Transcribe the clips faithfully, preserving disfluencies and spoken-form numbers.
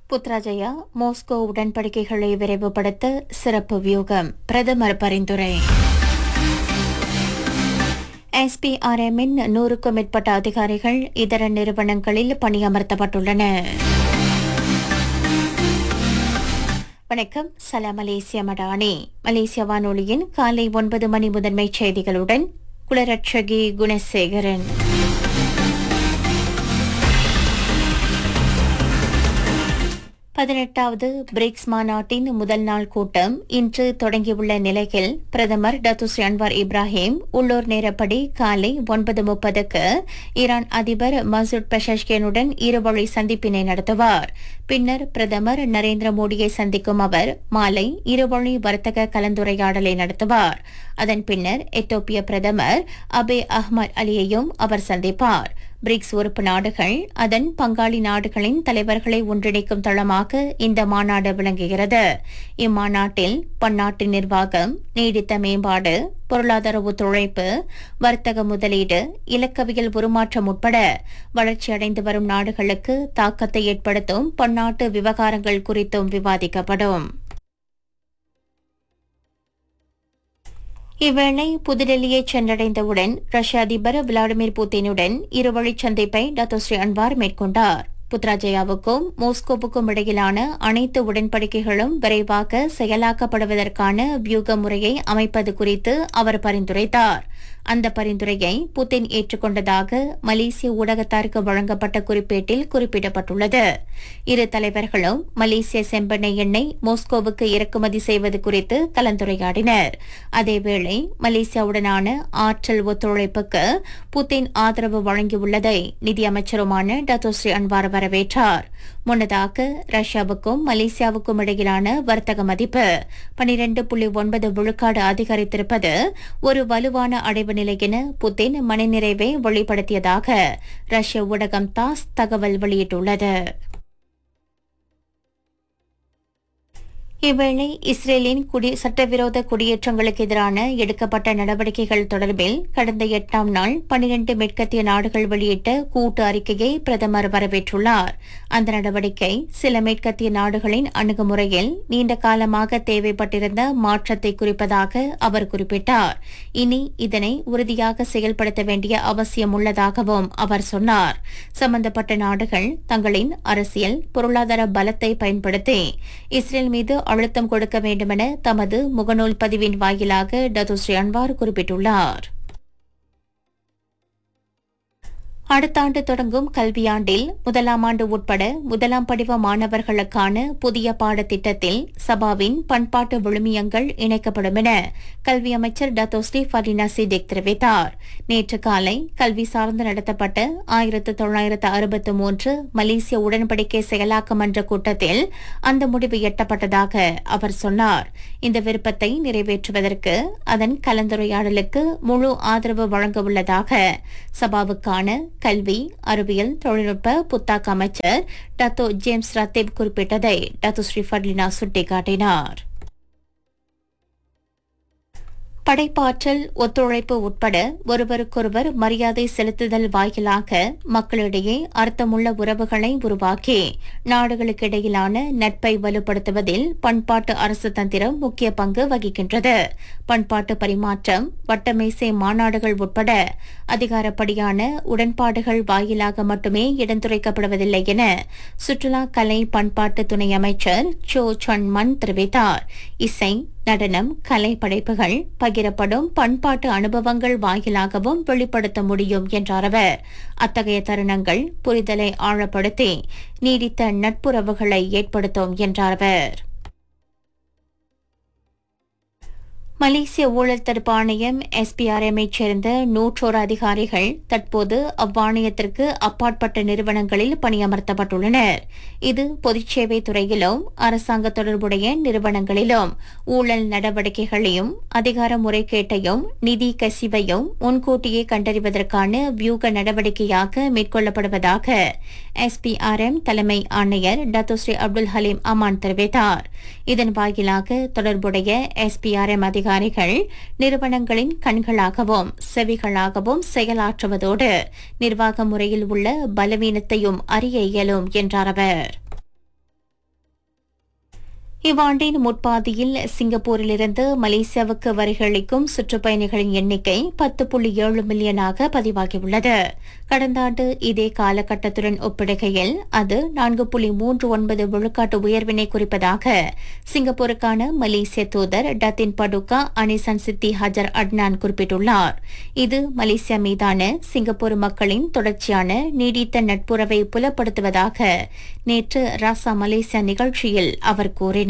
Putrajaya Moscow உடன்படிக்கைகளை விரைவுபடுத்த சிறப்பு வியூகம் பிரதமர் பரிந்துரை. எஸ்பிஆர்எம்மின் நூறுக்கும் மேற்பட்ட அதிகாரிகள் இதர நிறுவனங்களில் பணியமர்த்தப்பட்டுள்ளனர். வணக்கம், சலாம் மலேசியா மடானி. மலேசிய வானொலியின் காலை ஒன்பது மணி முதன்மை செய்திகளுடன் குலரட்சகி குணசேகரன். பதினெட்டாவது பிரிக்ஸ் மாநாட்டின் முதல் நாள் கூட்டம் இன்று தொடங்கியுள்ள நிலையில் பிரதமர் டத்துஸ்ரீ அன்வார் இப்ராஹிம் உள்ளூர் நேரப்படி காலை ஒன்பது முப்பதுக்கு ஈரான் அதிபர் மசூத் பெஷஷ்கியனுடன் இருவழி சந்திப்பினை நடத்துவார். பின்னர் பிரதமர் நரேந்திர மோடியை சந்திக்கும் அவர் மாலை இருவழி வர்த்தக கலந்துரையாடலை நடத்துவார். அதன் பின்னர் எத்தோப்பிய பிரதமர் அபே அஹ்மத் அலியையும் அவர் சந்திப்பார். பிரிக்ஸ் உறுப்பு நாடுகள் அதன் பங்காளி நாடுகளின் தலைவர்களை ஒன்றிணைக்கும் தளமாக இந்த மாநாடு விளங்குகிறது. இம்மாநாட்டில் பன்னாட்டு நிர்வாகம், நீடித்த மேம்பாடு, பொருளாதார ஒத்துழைப்பு, வர்த்தக முதலீடு, இலக்கவியல் உருமாற்றம் உட்பட வளர்ச்சியடைந்து வரும் நாடுகளுக்கு தாக்கத்தை ஏற்படுத்தும் பன்னாட்டு விவகாரங்கள் குறித்தும் விவாதிக்கப்படும். இவ்வேளை புதுடெல்லியை சென்றடைந்தவுடன் ரஷ்ய அதிபர் விளாடிமிர் புதினுடன் இருவழிச் சந்திப்பை டத்துஸ்ரீ அன்வார் மேற்கொண்டார். புத்ராஜயாவுக்கும் மாஸ்கோவுக்கும் இடையிலான அனைத்து உடன்படிக்கைகளும் விரைவாக செயலாக்கப்படுவதற்கான வியூக முறையை அமைப்பது குறித்து அவர் பரிந்துரைத்தார். அந்த பரிந்துரையை புதின் ஏற்றுக்கொண்டதாக மலேசிய ஊடகத்தாருக்கு வழங்கப்பட்ட குறிப்பேட்டில் குறிப்பிடப்பட்டுள்ளது. இரு தலைவர்களும் மலேசிய செம்பெண்ணெய் எண்ணெய் மாஸ்கோவுக்கு இறக்குமதி செய்வது குறித்து கலந்துரையாடினர். அதேவேளை மலேசியாவுடனான ஆற்றல் ஒத்துழைப்புக்கு புதின் ஆதரவு வழங்கியுள்ளதை நிதியமைச்சருமான டத்தோஸ்ரீ அன்வார் வரவேற்றார். முன்னதாக ரஷ்யாவுக்கும் மலேசியாவுக்கும் இடையிலான வர்த்தக மதிப்பு பனிரண்டு புள்ளி ஒன்பது விழுக்காடு அதிகரித்திருப்பது ஒரு வலுவான அடைவு நிலை என புதின் மனநிறைவை வெளிப்படுத்தியதாக ரஷ்ய ஊடகம் தாஸ் தகவல் வெளியிட்டுள்ளது. இவ்வேளை இஸ்ரேலின் குடி சட்டவிரோத குடியேற்றங்களுக்கு எதிரான எடுக்கப்பட்ட நடவடிக்கைகள் தொடர்பில் கடந்த எட்டாம் நாள் பனிரண்டு மேற்கத்திய நாடுகள் வெளியிட்ட கூட்டு அறிக்கையை பிரதமர் வரவேற்றுள்ளார். அந்த நடவடிக்கை சில மேற்கத்திய நாடுகளின் அணுகுமுறையில் நீண்ட காலமாக தேவைப்பட்டிருந்த மாற்றத்தை குறிப்பதாக அவர் குறிப்பிட்டார். இனி இதனை உறுதியாக செயல்படுத்த வேண்டிய அவசியம் உள்ளதாகவும் அவர் சொன்னார். சம்பந்தப்பட்ட நாடுகள் தங்களின் அரசியல், பொருளாதார பலத்தை பயன்படுத்தி இஸ்ரேல் மீது அழுத்தம் கொடுக்க வேண்டுமென தமது முகநூல் பதிவின் வாயிலாக டத்துஸ்ரீ அன்வார் குறிப்பிட்டுள்ளார். அடுத்த ஆண்டு தொடங்கும் கல்வியாண்டில் முதலாம் ஆண்டு உட்பட முதலாம் படிவ மாணவர்களுக்கான புதிய பாடத்திட்டத்தில் சபாவின் பண்பாட்டு விழுமியங்கள் இணைக்கப்படும் என கல்வி அமைச்சர் டத்தோஸ்ரீ ஃபர்டினா சிடிக் தெரிவித்தார். நேற்று காலை கல்வி சார்ந்து நடத்தப்பட்ட ஆயிரத்து தொள்ளாயிரத்து அறுபத்து மூன்று மலேசிய உடன்படிக்கை செயலாக்க மன்ற கூட்டத்தில் அந்த முடிவு எட்டப்பட்டதாக அவர் சொன்னார். இந்த விருப்பத்தை நிறைவேற்றுவதற்கு அதன் கலந்துரையாடலுக்கு முழு ஆதரவு வழங்க உள்ளதாக சபாவுக்கான கல்வி, அறிவியல், தொழில்நுட்ப புத்தாக்க அமைச்சர் டத்தோ ஜேம்ஸ் ரத்தேப் குறிப்பிட்டதை டத்துஸ்ரீ ஃபர்டினா சுட்டிக்காட்டினார். படைப்பாற்றல், ஒத்துழைப்பு உட்பட ஒருவருக்கொருவர் மரியாதை செலுத்துதல் வாயிலாக மக்களிடையே அர்த்தமுள்ள உறவுகளை உருவாக்கி நாடுகளுக்கிடையிலான நட்பை வலுப்படுத்துவதில் பண்பாட்டு அரசு தந்திரம் முக்கிய பங்கு வகிக்கின்றது. பண்பாட்டு பரிமாற்றம், வட்டமேசை மாநாடுகள் உட்பட அதிகாரப்படியான உடன்பாடுகள் வாயிலாக மட்டுமே இடந்துரைக்கப்படுவதில்லை என சுற்றுலா, கலை, பண்பாட்டு துணை அமைச்சர் சோ சன்மன் தெரிவித்தார். இசை, நடனம், கலை படைப்புகள் பகிரப்படும் பண்பாட்டு அனுபவங்கள் வாயிலாகவும் வெளிப்படுத்த முடியும் என்றார் அவர். அத்தகைய தருணங்கள் புரிதலை ஆழப்படுத்தி நீடித்த நட்புறவுகளை ஏற்படுத்தும் என்றார் அவர். மலேசிய ஊழல் தடுப்பு ஆணையம் எஸ்பிஆர்எம்ஐ சேர்ந்த நூற்றோரு அதிகாரிகள் தற்போது அவ்வாணையத்திற்கு அப்பாற்பட்ட நிறுவனங்களில் பணியமர்த்தப்பட்டுள்ளனர். இது பொதுச்சேவை துறையிலும் அரசாங்க தொடர்புடைய நிறுவனங்களிலும் ஊழல் நடவடிக்கைகளையும் அதிகார முறைகேட்டையும் நிதி கசிவையும் முன்கூட்டியே கண்டறிவதற்கான வியூக நடவடிக்கையாக மேற்கொள்ளப்படுவதாக எஸ்பிஆர்எம் தலைமை ஆணையர் டத்தோஸ்ரீ அப்துல் ஹலீம் அமான் தெரிவித்தார். இதன் வாயிலாக தொடர்புடைய எஸ்பிஆர்எம் அதிகாரிகள் நிறுவனங்களின் கண்களாகவும் செவிகளாகவும் செயலாற்றுவதோடு நிர்வாக முறையில் உள்ள பலவீனத்தையும் அறிய இயலும் என்றார் அவர். இவ்வாண்டின் முற்பாதியில் சிங்கப்பூரிலிருந்து மலேசியாவுக்கு வருகையளிக்கும் சுற்றுப்பயணிகளின் எண்ணிக்கை பத்து புள்ளி ஏழு மில்லியனாக பதிவாகியுள்ளது. கடந்த ஆண்டு இதே காலகட்டத்துடன் ஒப்பிடுகையில் அது நான்கு புள்ளி மூன்று ஒன்பது விழுக்காட்டு உயர்வினை குறிப்பதாக சிங்கப்பூருக்கான மலேசிய தூதர் டத்தின் படுகா அனிசன் சித்தி ஹஜர் அட்னான் குறிப்பிட்டுள்ளார். இது மலேசியா மீதான சிங்கப்பூர் மக்களின் தொடர்ச்சியான நீடித்த நட்புறவை புலப்படுத்துவதாக நேற்று ராசா மலேசியா நிகழ்ச்சியில் அவர் கூறினார்.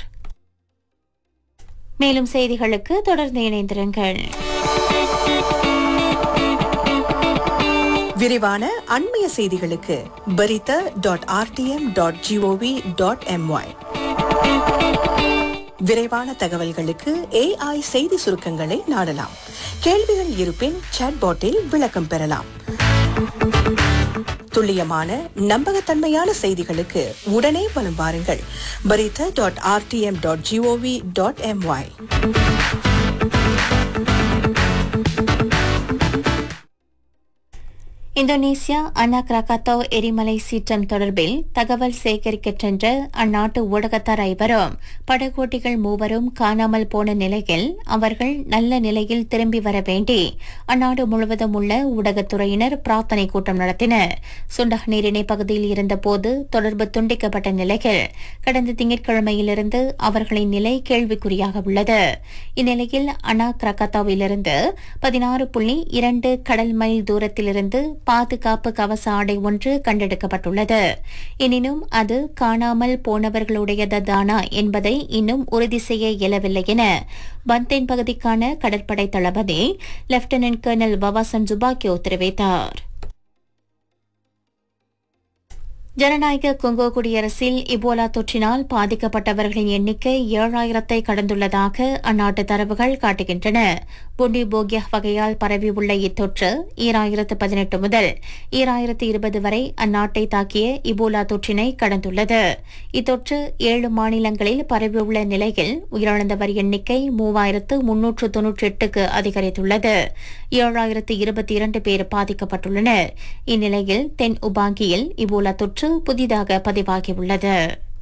மேலும் செய்திகளுக்கு தொடர்ந்து இணைந்திருங்கள். விரிவான அண்மைய செய்திகளுக்கு பரித dot RTM dot gov dot MY. விரைவான தகவல்களுக்கு ஏஐ செய்தி சுருக்கங்களை நாடலாம். கேள்விகள் இருப்பின் சாட்பாட்டில் விளக்கம் பெறலாம். துல்லியமான நம்பகத்தன்மையான செய்திகளுக்கு உடனே வலம் வாருங்கள். பரித dot RTM dot gov dot MY. Indonesia அனா கிராகாத்தோ எரிமலை சீற்றம் தொடர்பில் தகவல் சேகரிக்கச் சென்ற அந்நாட்டு ஊடகத்தார் ஐவரும் படகோட்டிகள் மூவரும் காணாமல் போன நிலையில் அவர்கள் நல்ல நிலையில் திரும்பி வர வேண்டி அந்நாடு முழுவதும் உள்ள ஊடகத்துறையினர் பிரார்த்தனை கூட்டம் நடத்தினர். சுண்டக் நீரிணை பகுதியில் இருந்தபோது தொடர்பு துண்டிக்கப்பட்ட நிலையில் கடந்த திங்கட்கிழமையிலிருந்து அவர்களின் நிலை கேள்விக்குறியாக உள்ளது. இந்நிலையில் அனா கிராகாத்தாவிலிருந்து பதினாறு புள்ளி இரண்டு கடல் மைல் தூரத்திலிருந்து பாதுகாப்பு கவச ஆடை ஒன்று கண்டெடுக்கப்பட்டுள்ளது. எனினும் அது காணாமல் போனவர்களுடையதானா என்பதை இன்னும் உறுதி செய்ய இயலவில்லை என பந்தேன் பகுதிக்கான கடற்படை தளபதி லெப்டினன்ட் கர்னல் வவாசன் ஜுபாக்கியோ தெரிவித்தார். ஜனநாயக கொங்கோ குடியரசில் இபோலா தொற்றினால் பாதிக்கப்பட்டவர்களின் எண்ணிக்கை ஏழாயிரத்தை கடந்துள்ளதாக அந்நாட்டு தரவுகள் காட்டுகின்றன. புண்டி போகியா வகையால் பரவியுள்ள இத்தொற்று ஈராயிரத்து பதினெட்டு முதல் ஈராயிரத்து இருபது வரை அந்நாட்டை தாக்கிய இபோலா தொற்றினை கடந்துள்ளது. இத்தொற்று ஏழு மாநிலங்களில் பரவியுள்ள நிலையில் உயிரிழந்தவர் எண்ணிக்கை மூவாயிரத்து முன்னூற்று தொன்னூற்றி எட்டுக்கு அதிகரித்துள்ளது. ஏழாயிரத்து இருபத்தி இரண்டு பேர் பாதிக்கப்பட்டுள்ளனர். இந்நிலையில் தென் உபாங்கியில் இபோலா தொற்று புதிதாக பதிவாகியுள்ளது.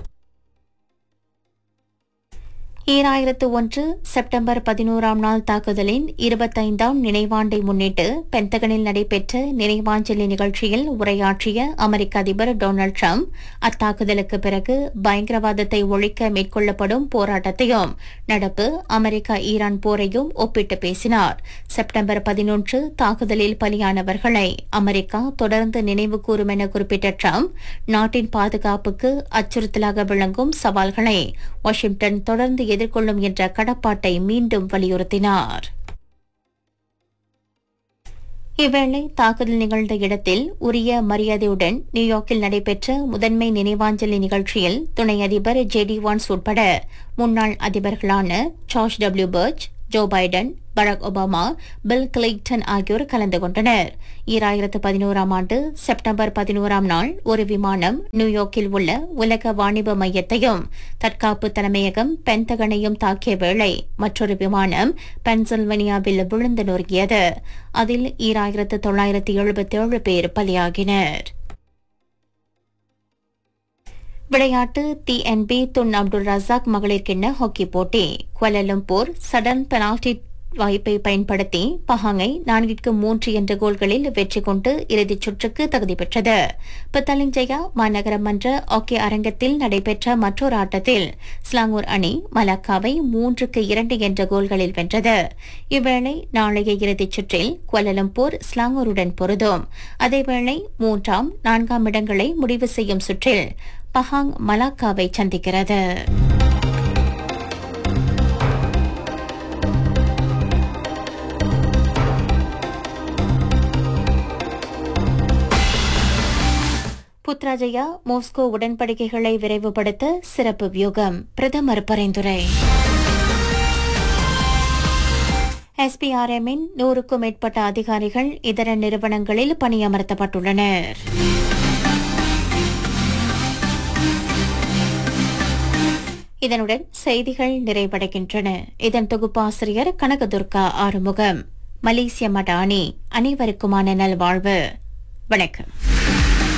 ஈராயிரத்து ஒன்று செப்டம்பர் பதினோராம் நாள் தாக்குதலின் இருபத்தைந்தாம் நினைவாண்டை முன்னிட்டு பென்டகனில் நடைபெற்ற நினைவாஞ்சலி நிகழ்ச்சியில் உரையாற்றிய அமெரிக்க அதிபர் டொனால்டு டிரம்ப் அத்தாக்குதலுக்கு பிறகு பயங்கரவாதத்தை ஒழிக்க மேற்கொள்ளப்படும் போராட்டத்தையும் நடப்பு அமெரிக்கா ஈரான் போரையும் ஒப்பிட்டு பேசினார். செப்டம்பர் பதினொன்று தாக்குதலில் பலியானவர்களை அமெரிக்கா தொடர்ந்து நினைவு கூறும் என குறிப்பிட்ட டிரம்ப் நாட்டின் பாதுகாப்புக்கு அச்சுறுத்தலாக விளங்கும் சவால்களை வாஷிங்டன் தொடர்ந்து எதிர்கொள்ளும் என்ற கடப்பாட்டை மீண்டும் வலியுறுத்தினார். இவ்வேளை தாக்குதல் நிகழ்ந்த இடத்தில் உரிய மரியாதையுடன் நியூயார்க்கில் நடைபெற்ற முதன்மை நினைவாஞ்சலி நிகழ்ச்சியில் துணை அதிபர் ஜே டி வான்ஸ் உட்பட முன்னாள் அதிபர்களான George W birch, Joe Biden, Barack Obama, bill Clinton ஆகியோர் கலந்து கொண்டனர். ஈராயிரத்து பதினோராம் ஆண்டு செப்டம்பர் பதினோராம் நாள் ஒரு விமானம் நியூயார்க்கில் உள்ள உலக வாணிப மையத்தையும் தற்காப்பு தலைமையகம் பென்டகனையும் தாக்கிய வேளை மற்றொரு விமானம் பென்சில்வேனியாவில் விழுந்து நொறுங்கியது. அதில் ஈராயிரத்து தொள்ளாயிரத்து எழுபத்தி ஏழு பேர் பலியாகினர். விளையாட்டு டிஎன்பி துன் அப்துல் ரசாக் மகளிர் கிண்ண ஹாக்கி போட்டி குவாலாலம்பூர் சடன் பெனால்டி வாய்ப்பை பயன்படுத்தி பஹாங்கை நான்கிற்கு மூன்று என்ற கோல்களில் வெற்றி கொண்டு இறுதிச் சுற்றுக்கு தகுதி பெற்றது. பத்தாலிஞ்சயா மாநகர மன்ற ஹாக்கி அரங்கத்தில் நடைபெற்ற மற்றொரு ஆட்டத்தில் ஸ்லாங்கூர் அணி மலாக்காவை மூன்றுக்கு இரண்டு என்ற கோல்களில் வென்றது. இவ்வேளை நாளைய இறுதிச் சுற்றில் குவாலாலம்பூர் ஸ்லாங்கூருடன் பொருதும். அதேவேளை மூன்றாம் நான்காம் இடங்களை முடிவு செய்யும் சுற்றில் பஹாங் மலாக்காவை சந்திக்கிறது. புத்ராஜயா மாஸ்கோ உடன்படிக்கைகளை விரைவுபடுத்த சிறப்பு வியூகம், பிரதமர் பரிந்துரை. எஸ்பிஆர்எம்மின் நூறுக்கும் மேற்பட்ட அதிகாரிகள் இதர நிறுவனங்களில் பணியமர்த்தப்பட்டுள்ளனர். இதனுடன் செய்திகள் நிறைவடைகின்றன. இதன் தொகுப்பாசிரியர் கனகதுர்கா ஆறுமுகம். மலேசிய மடானி. அனைவருக்குமான நல்வாழ்வு. வணக்கம்.